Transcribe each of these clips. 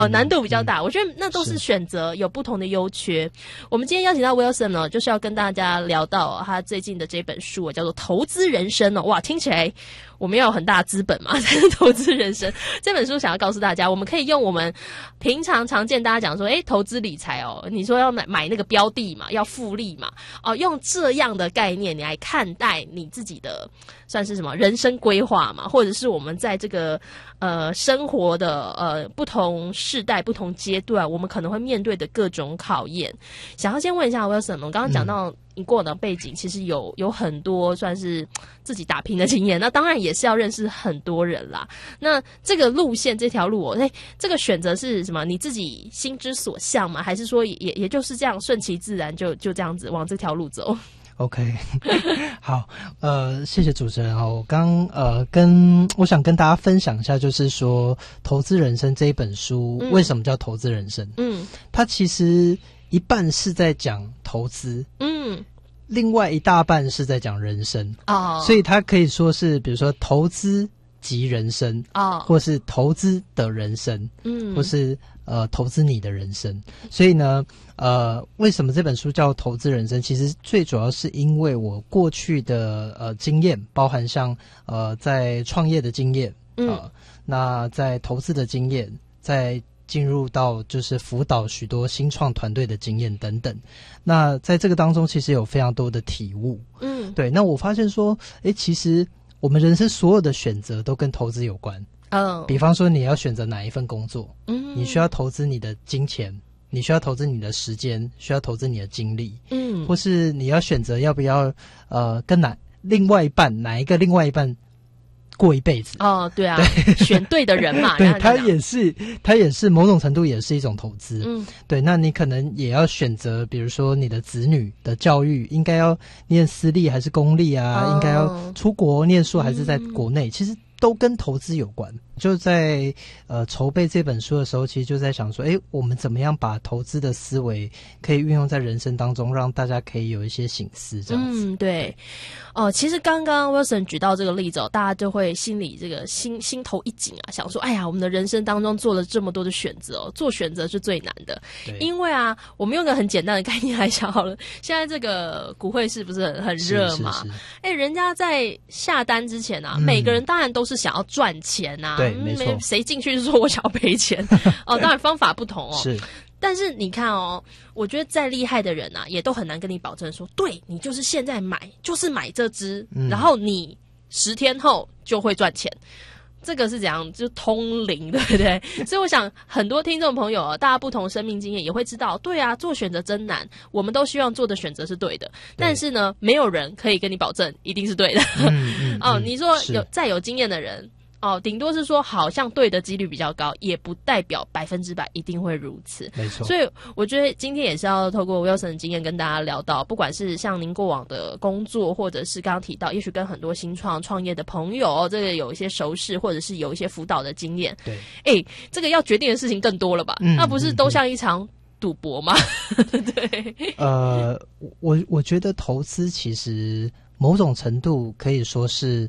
难度比较大。我觉得那都是选择有不同的优缺。我们今天邀请到 Wilson 呢，就是要跟大家聊到他最近的这本书叫做《投资人生》哦。哇，听起来我们要有很大的资本嘛，才是投资人生。这本书想要告诉大家，我们可以用我们平常常见大家讲说，投资理财哦，你说要买那个标的嘛，要复利嘛，用这样的概念你来看待你自己的算是什么人生规划嘛，或者是我们在这个生活的不同世代、不同阶段，我们可能会面对的各种考验。想要先问一下 Wilson， 我刚刚讲到你过往的背景，其实有很多算是自己打拼的经验，那当然也是要认识很多人啦。那这个路线这条路这个选择是什么？你自己心之所向吗？还是说也就是这样顺其自然就这样子往这条路走 ？OK， 好，谢谢主持人我刚我想跟大家分享一下，就是说《投资人生》这一本书为什么叫投资人生？它其实一半是在讲投资，另外一大半是在讲人生所以它可以说是比如说投资及人生或是投资的人生或是投资你的人生。所以呢为什么这本书叫投资人生？其实最主要是因为我过去的经验，包含像在创业的经验那在投资的经验，在进入到就是辅导许多新创团队的经验等等。那在这个当中其实有非常多的体悟对。那我发现说其实我们人生所有的选择都跟投资有关比方说你要选择哪一份工作你需要投资你的金钱，你需要投资你的时间，需要投资你的精力或是你要选择要不要跟哪一个另外一半过一辈子对啊对选对的人嘛对，它也是某种程度也是一种投资对。那你可能也要选择比如说你的子女的教育应该要念私立还是公立应该要出国念书还是在国内其实都跟投资有关。就在筹备这本书的时候，其实就在想说我们怎么样把投资的思维可以运用在人生当中，让大家可以有一些省思这样子对其实刚刚 Wilson 举到这个例子大家就会心里这个心头一紧想说哎呀我们的人生当中做了这么多的选择做选择是最难的。因为我们用个很简单的概念来想好了，现在这个股汇市不是很热嘛人家在下单之前每个人当然都是想要赚钱对没错， 谁进去是说我想要赔钱当然方法不同是。但是你看我觉得再厉害的人也都很难跟你保证说对你就是现在买就是买这支然后你10天后就会赚钱，这个是怎样就通灵对不对所以我想很多听众朋友大家不同生命经验也会知道对做选择真难，我们都希望做的选择是对的但是呢没有人可以跟你保证一定是对的你说再有经验的人顶多是说好像对的几率比较高，也不代表100%一定会如此。 没错。 所以我觉得今天也是要透过 Wilson 的经验跟大家聊到，不管是像您过往的工作，或者是刚刚提到，也许跟很多新创业的朋友，这个有一些熟识，或者是有一些辅导的经验。 对。 这个要决定的事情更多了吧？那不是都像一场赌博吗？对。 我觉得投资其实某种程度可以说是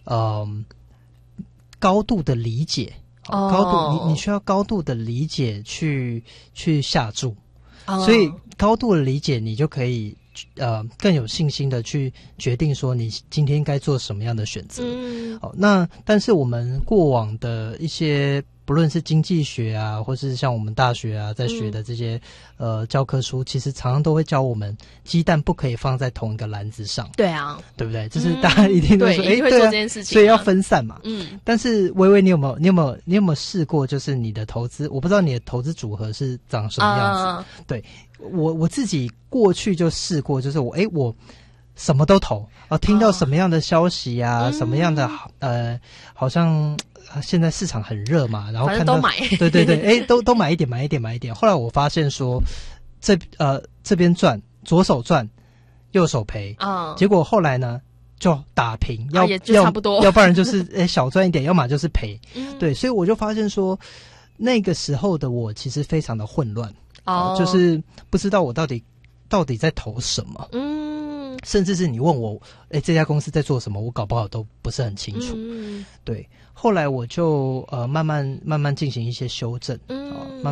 高度的理解你需要高度的理解去下注所以高度的理解你就可以更有信心的去决定说你今天该做什么样的选择那但是我们过往的一些不论是经济学或是像我们大学在学的这些教科书其实常常都会教我们鸡蛋不可以放在同一个篮子上对对不对就是大家一定都说对，一定会做这件事情所以要分散嘛但是微微你有没有试过就是你的投资我不知道你的投资组合是长什么样子对我自己过去就试过就是我什么都投听到什么样的消息什么样的好像现在市场很热嘛然后看到反正都买对都买一点后来我发现说这边赚左手赚右手赔结果后来呢就打平也就差不多要不然就是小赚一点要么就是赔对所以我就发现说那个时候的我其实非常的混乱就是不知道我到底在投什么甚至是你问我，这家公司在做什么，我搞不好都不是很清楚。对，后来我就慢慢进行一些修正，